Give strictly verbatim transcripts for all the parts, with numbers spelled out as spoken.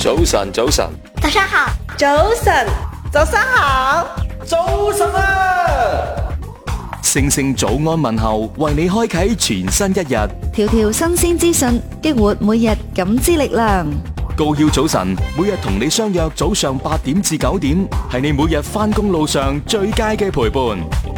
早晨，早晨， 早上好， 早晨，早上好， 早晨啊！ 星星早安問候，為你開啟全新一日。 條條新鮮資訊，激活每日感知力量。 高曉早晨，每日同你相約早上八點至九點，係你每日返工路上最佳嘅陪伴。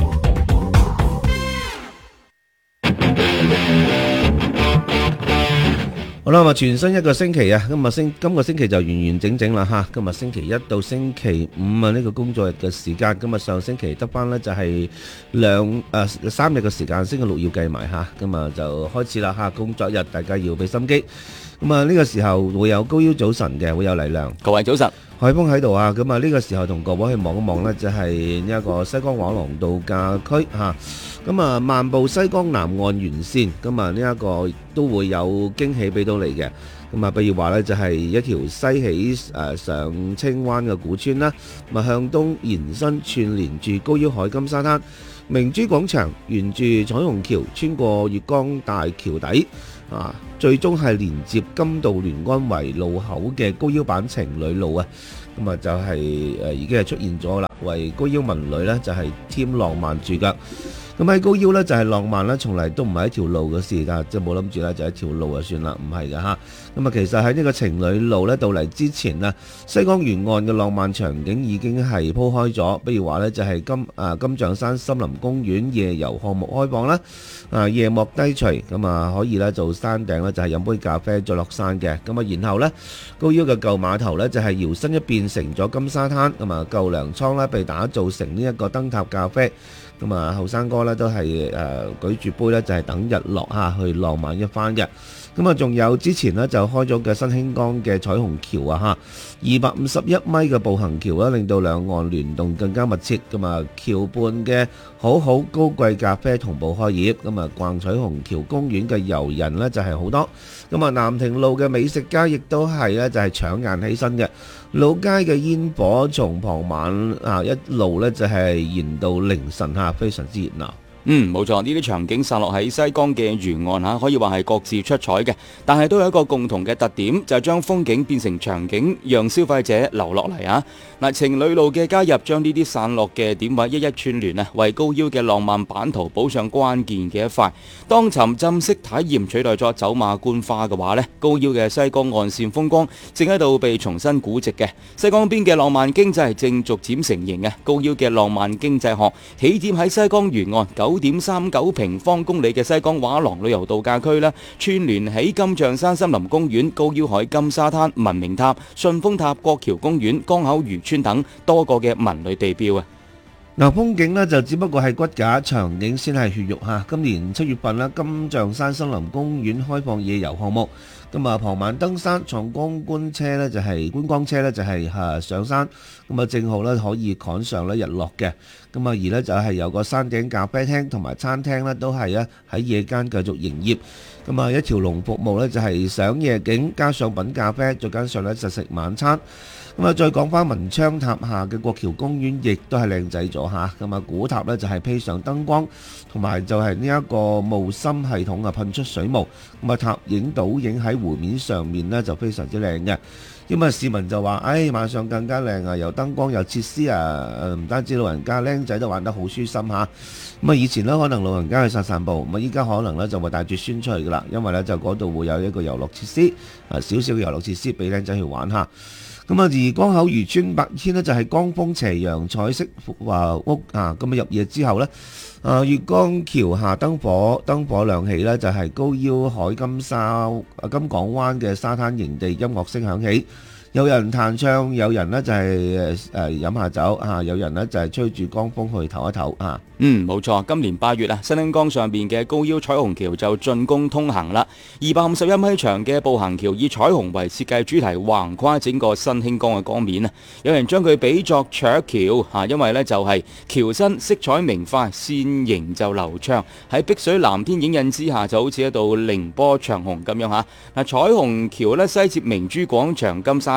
好啦，咁全新一個星期啊，今日星今個星期就完完整整啦吓。今日星期一到星期五啊，呢個工作日嘅時間，今日上星期得翻呢就係兩誒三日嘅時間，星期六要計埋吓，今日就開始啦吓，工作日大家要俾心機。咁啊呢個時候會有高腰早晨嘅，會有黎亮， 各位早晨， 海峰喺度啊。咁啊呢個時候同各位去望一望呢，就係呢一個西江畫廊度假區吓。咁啊，漫步西江南岸沿線，咁啊呢一個都會有驚喜俾到你嘅。咁啊，比如話呢，就係一條西起誒上青灣嘅古村啦，咁啊向東延伸串連住高腰海金沙灘、明珠廣場，沿住彩虹橋穿過月光大橋底，啊，最終係連接金道聯安圍路口嘅高腰版情侶路啊。咁啊就係誒已經係出現咗啦，為高腰文女呢，就係添浪漫住腳。咁喺高腰呢，就係浪漫呢，從嚟都唔係一條路嘅事㗎，即係冇諗住呢，就一條路就算啦，唔係㗎嚇。咁啊，其實喺呢個情侶路呢到嚟之前啊，西江沿岸嘅浪漫場景已經係鋪開咗，比如話呢，就係金啊金象山森林公園夜遊項目開放啦，啊夜幕低垂，咁啊可以呢做山頂呢，就係飲杯咖啡再落山嘅，咁啊然後呢，高腰嘅舊碼頭呢，就係搖身一變成咗金沙灘，咁啊舊糧倉呢，被打造成呢一個燈塔咖啡。咁啊，後生哥咧都係誒舉住杯咧，就係等日落嚇，去浪漫一番嘅。咁啊，仲有之前呢，就開咗嘅新興江嘅彩虹橋啊嚇，二百五十一米嘅步行橋啦，令到兩岸聯動更加密切。咁啊，橋畔嘅好好高貴咖啡同步開業。咁啊，逛彩虹橋公園嘅遊人呢，就係好多。咁啊，南亭路嘅美食街亦都係咧就係搶眼起身嘅。老街嘅煙火從傍晚啊一路咧就係延到凌晨嚇，非常之熱鬧。 嗯，冇錯，呢啲場景散落喺西江嘅沿岸嚇，可以話係各自出彩嘅，但係都有一個共同嘅特點，就係將風景變成場景，讓消費者留落嚟啊！嗱，情侶路嘅加入，將呢啲散落嘅點位一一串聯啊，為高腰嘅浪漫版圖補上關鍵嘅一塊。當沉浸式體驗取代咗走馬觀花嘅話呢，高腰嘅西江岸線風光正喺度被重新估值嘅。西江邊嘅浪漫經濟正逐漸成型啊！高腰嘅浪漫經濟學起點喺西江沿岸九點三九平方公里嘅西江畫廊旅遊度假區啦，串聯起金象山森林公園、高腰海金沙灘、文明塔、順風塔、國橋公園、江口漁村等多個嘅文旅地標啊！ 嗱，風景呢就只不過係骨架，場景先係血肉嚇。今年七月份啦，金象山森林公園開放夜遊項目，咁啊傍晚登山，闖光觀車呢就係觀光車呢就係嚇上山，咁啊正好呢可以趕上咧日落嘅，咁啊而呢就係有個山頂咖啡廳同埋餐廳呢都係咧喺夜間繼續營業，咁啊一條龍服務呢就係賞夜景加上品咖啡，再加上呢就食晚餐。咁啊，再講翻文昌塔下嘅國橋公園，亦都係靚仔咗嚇。咁啊，古塔呢就係披上燈光，同埋就係呢一個霧芯系統啊，噴出水霧。咁啊，塔影倒影喺湖面上面呢，就非常之靚嘅。咁啊，市民就話：，唉，晚上更加靚啊！有燈光，有設施啊，唔單止老人家、僆仔都玩得好舒心嚇。咁啊，以前呢，可能老人家去散散步，咁啊，依家可能呢就會帶住孫出去噶啦，因為呢就嗰度會有一個遊樂設施，啊，少少嘅遊樂設施俾僆仔去玩下。咁啊，而江口漁村白天呢，就係光風斜陽彩色華屋啊！咁啊入夜之後呢，啊月光橋下燈火燈火亮起呢，就係高腰海金沙金港灣嘅沙灘營地，音樂聲響起。有人彈唱，有人呢就係誒誒飲下酒啊，有人呢就係吹住江風去唞一唞啊。 嗯，冇錯，今年八月啊，新興江上邊嘅高腰彩虹橋就竣工通行啦。二百五十一米長嘅步行橋以彩虹為設計主題，橫跨整個新興江嘅江面啊。有人將佢比作鵲橋嚇，因為呢就係橋身色彩明快，線形就流暢，喺碧水藍天影印之下，就好似一道凌波長虹咁樣嚇。嗱，彩虹橋呢西接明珠廣場金沙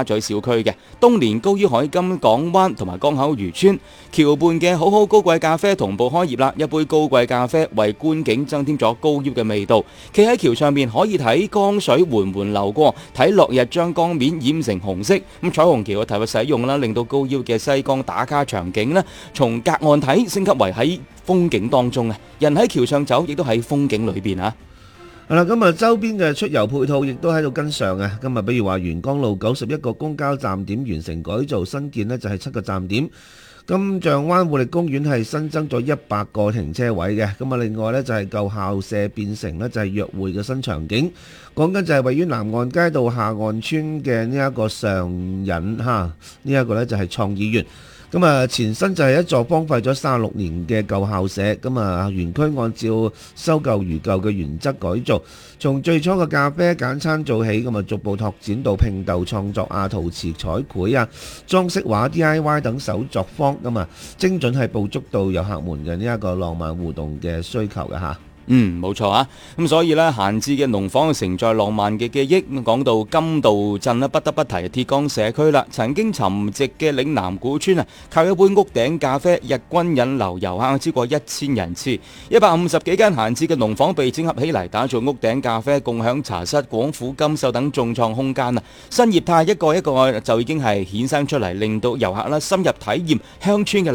咀小區嘅，東連高於海金港灣同埋江口漁村，橋畔嘅好好高貴咖啡同步開業啦，一杯高貴咖啡為觀景增添咗高腰嘅味道。企喺橋上面可以睇江水緩緩流過，睇落日將江面染成紅色。咁彩虹橋嘅投入使用啦，令到高腰嘅西江打卡場景呢，從隔岸睇升級為喺風景當中啊！人喺橋上走，亦都喺風景裏邊啊！ 係啦，咁啊周邊嘅出遊配套亦都喺度跟上啊！今日比如話沿江路九十一個公交站點完成改造新建呢，就係七個站點。金像灣活力公園係新增咗一百個停車位嘅，咁啊另外呢，就係舊校舍變成呢就係約會嘅新場景。講緊就係位於南岸街道下岸村嘅呢一個上引嚇，呢一個呢就係創意園。咁啊，前身就係一座荒廢咗三十六年嘅舊校舍，咁啊，園區按照修舊如舊嘅原則改造，從最初嘅咖啡簡餐做起，咁啊，逐步拓展到拼豆創作啊、陶瓷彩繪啊、裝飾畫 D I Y 等手作坊，咁啊，精準係捕捉到遊客們嘅呢一個浪漫互動嘅需求嘅嚇。 嗯，冇錯啊！咁所以呢，閒置嘅農房承載浪漫嘅記憶。咁講到金道鎮呢，不得不提鐵崗社區啦。曾經沉寂嘅嶺南古村啊，靠一杯屋頂咖啡，日均引流遊客超過一千人次。一百五十幾間閒置嘅農房被整合起嚟，打造屋頂咖啡共享茶室、廣府金秀等眾創空間啊！新業態一個一個就已經係衍生出嚟，令到遊客啦深入體驗鄉村嘅